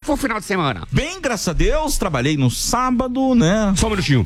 foi o final de semana? Bem, graças a Deus, trabalhei no sábado, né? Só um minutinho.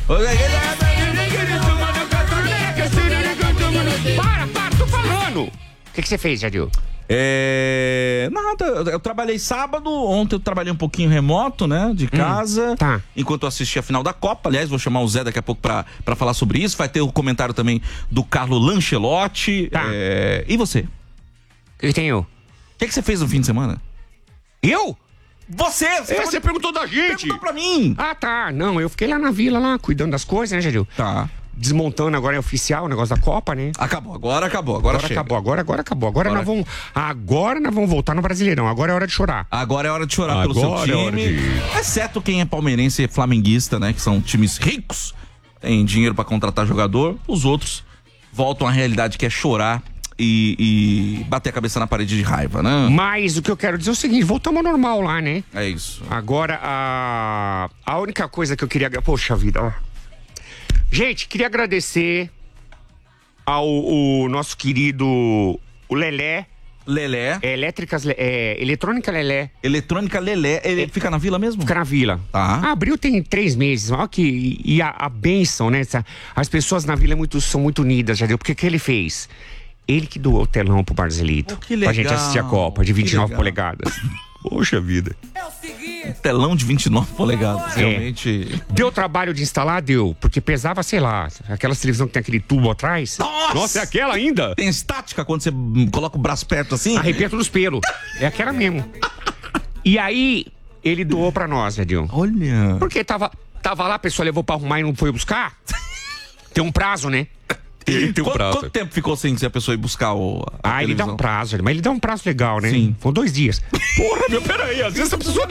Para, tô falando. O que você fez, Jadil? Nada, eu trabalhei sábado, ontem eu trabalhei um pouquinho remoto, né, de casa, tá. Enquanto eu assisti a final da Copa. Aliás, vou chamar o Zé daqui a pouco pra falar sobre isso. Vai ter o comentário também do Carlo Lancelotti. Tá. E você? O que tem eu? O que você fez no fim de semana? Eu? Você perguntou da gente. Perguntou pra mim. Ah, tá. Não, eu fiquei lá na vila, lá, cuidando das coisas, né, Jadil? Tá. Desmontando, agora é oficial o negócio da Copa, né? Agora acabou. Agora chega. Acabou. Agora nós vamos voltar no Brasileirão. Agora é hora de chorar. Agora é hora de chorar pelo seu time. Exceto quem é palmeirense e flamenguista, né? Que são times ricos, tem dinheiro pra contratar jogador. Os outros voltam à realidade, que é chorar e bater a cabeça na parede de raiva, né? Mas o que eu quero dizer é o seguinte, voltamos ao normal lá, né? É isso. Agora, a única coisa que eu queria... Poxa vida, ó. Gente, queria agradecer ao nosso querido o Lelé. Lelé. Eletrônica Lelé. Eletrônica Lelé. Ele fica na vila mesmo? Fica na vila. Tá. Abriu tem 3 meses. Olha que, e a bênção, né? As pessoas na vila são muito unidas, já deu. Porque o que ele fez? Ele que doou o telão pro Barzelito. Que legal. Pra gente assistir a Copa de 29 polegadas. Poxa vida. Telão de 29 polegadas, realmente. Deu trabalho de instalar? Deu. Porque pesava, sei lá, aquelas televisão que tem aquele tubo atrás. Nossa, é aquela ainda? Tem estática quando você coloca o braço perto assim? Arrepia todos os pelos. É aquela mesmo. E aí, ele doou pra nós, Edil. Olha. Porque tava lá, a pessoa levou pra arrumar e não foi buscar. Tem um prazo, né? Quanto tempo ficou sem a pessoa ir buscar a ele dá um prazo, mas ele dá um prazo legal, né? Sim. Foram 2 dias. Porra, meu, peraí, às vezes a pessoa...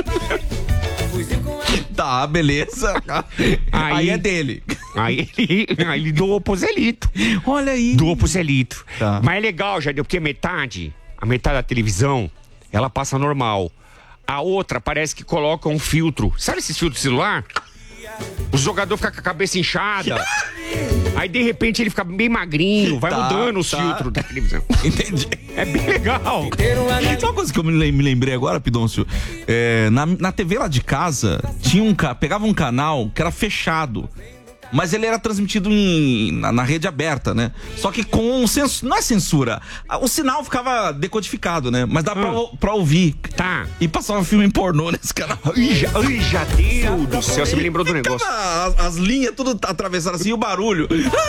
Tá, beleza. Aí é dele. Aí ele doou pro Zelito. Olha aí. Doou pro Zelito. Tá. Mas é legal, já deu, porque a metade da televisão, ela passa normal. A outra parece que coloca um filtro. Sabe esses filtros de celular? O jogador fica com a cabeça inchada. Aí de repente ele fica bem magrinho. Vai mudando os filtros da televisão. Entendi. É bem legal. Sabe uma coisa que eu me lembrei agora, Pidoncio? Na TV lá de casa pegava um canal que era fechado, mas ele era transmitido na rede aberta, né? Só que com não é censura. O sinal ficava decodificado, né? Mas dá pra ouvir. Tá. E passava filme em pornô nesse canal. Ai, já deu do céu. Você me lembrou do negócio. As linhas tudo atravessadas assim, e o barulho.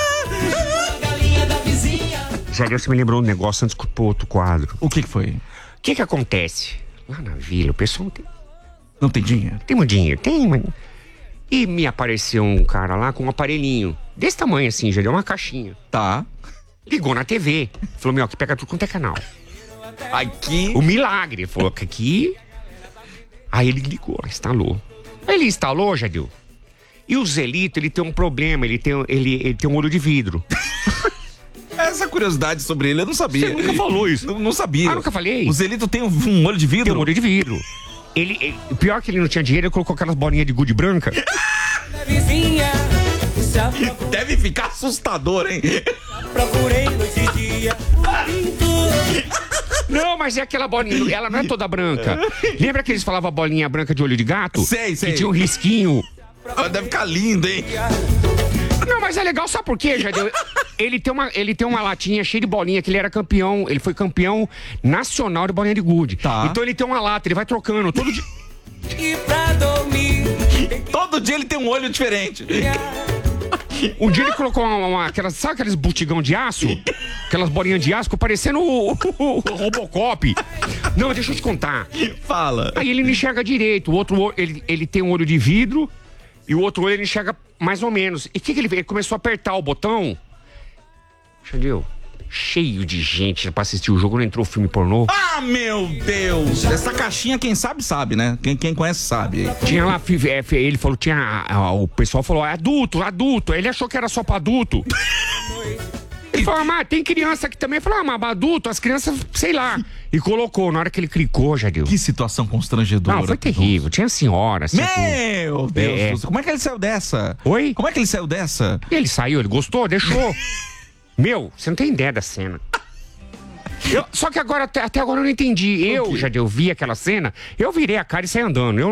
Já deu, você me lembrou um negócio antes pro outro quadro. O que foi? O que acontece? Lá na vila, o pessoal não tem dinheiro. Tem muito dinheiro, tem, mano. E me apareceu um cara lá com um aparelhinho desse tamanho assim, já deu uma caixinha. Tá. Ligou na TV. Falou, meu, aqui pega tudo quanto é canal. Aqui. O milagre. Falou que aqui... Aí ele ligou, instalou. Aí ele instalou, Jadil. E o Zelito, ele tem um problema. Ele tem um olho de vidro. Essa curiosidade sobre ele, eu não sabia. Você nunca falou isso? Não sabia. Ah, nunca falei? O Zelito tem um olho de vidro? Tem um olho de vidro. Pior que ele não tinha dinheiro, ele colocou aquelas bolinhas de gude branca. Deve ficar assustador, hein? Procurei noite e dia. Não, mas é aquela bolinha, ela não é toda branca. Lembra que eles falavam bolinha branca de olho de gato? Sei. Que tinha um risquinho. Deve ficar lindo, hein? Não, mas é legal, sabe por quê, Jadeu? Ele tem uma latinha cheia de bolinha, que ele era campeão, ele foi campeão nacional de bolinha de gude. Tá. Então ele tem uma lata, ele vai trocando todo dia. E pra dormir. Todo dia ele tem um olho diferente. Um dia ele colocou sabe aqueles butigão de aço? Aquelas bolinhas de aço, parecendo o Robocop. Não, deixa eu te contar. Fala. Aí ele não enxerga direito, o outro ele tem um olho de vidro e o outro olho ele enxerga mais ou menos. E o que ele fez? Ele começou a apertar o botão. Entendeu? Cheio de gente pra assistir o jogo, não entrou filme pornô. Ah, meu Deus! Essa caixinha, quem sabe, né? Quem conhece sabe. Tinha lá, ele falou, o pessoal falou, adulto. Ele achou que era só pra adulto. Ele falou, mas tem criança aqui também. Ele falou, mas adulto, as crianças, sei lá. E colocou, na hora que ele clicou, já deu. Que situação constrangedora. Não, foi terrível. Tinha senhora. Meu Deus! Como é que ele saiu dessa? Oi? Como é que ele saiu dessa? Ele saiu, ele gostou, deixou. Meu, você não tem ideia da cena. Só que agora, até agora eu não entendi. Eu vi aquela cena, eu virei a cara e saí andando.